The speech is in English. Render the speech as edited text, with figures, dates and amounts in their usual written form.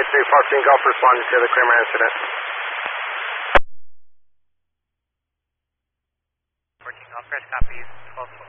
14 Golf responding to the Kramer incident. 14 Golf, press copies, 12-4.